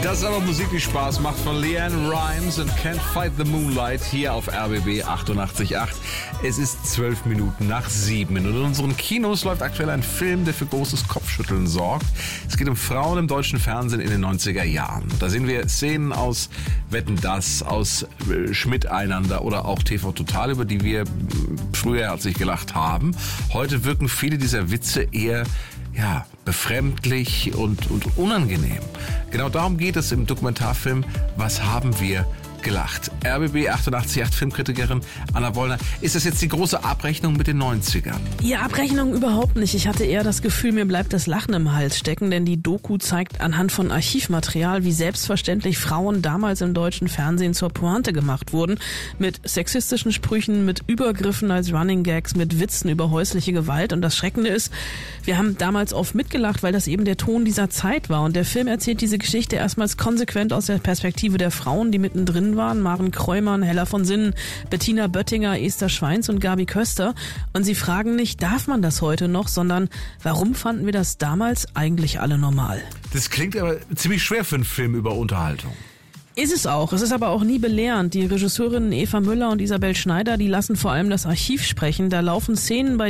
Das ist aber Musik, die Spaß macht, von Leanne Rimes und Can't Fight the Moonlight hier auf RBB 88.8. Es ist 12 Minuten nach 7. Und in unseren Kinos läuft aktuell ein Film, der für großes Kopfschütteln sorgt. Es geht um Frauen im deutschen Fernsehen in den 90er Jahren. Da sehen wir Szenen aus Wetten, dass, aus Schmidt einander oder auch TV Total, über die wir früher herzlich gelacht haben. Heute wirken viele dieser Witze eher befremdlich und unangenehm. Genau darum geht es im Dokumentarfilm Was haben wir gelacht? RBB 88.8 Filmkritikerin Anna Wollner. Ist das jetzt die große Abrechnung mit den 90ern? Ja, Abrechnung überhaupt nicht. Ich hatte eher das Gefühl, mir bleibt das Lachen im Hals stecken, denn die Doku zeigt anhand von Archivmaterial, wie selbstverständlich Frauen damals im deutschen Fernsehen zur Pointe gemacht wurden. Mit sexistischen Sprüchen, mit Übergriffen als Running Gags, mit Witzen über häusliche Gewalt. Und das Schreckende ist, wir haben damals oft mitgelacht, weil das eben der Ton dieser Zeit war. Und der Film erzählt diese Geschichte erstmals konsequent aus der Perspektive der Frauen, die mittendrin waren. Maren Kreumann, Hella von Sinnen, Bettina Böttinger, Esther Schweins und Gabi Köster. Und sie fragen nicht, darf man das heute noch, sondern warum fanden wir das damals eigentlich alle normal? Das klingt aber ziemlich schwer für einen Film über Unterhaltung. Ist es auch. Es ist aber auch nie belehrend. Die Regisseurinnen Eva Müller und Isabel Schneider, die lassen vor allem das Archiv sprechen. Da laufen Szenen, bei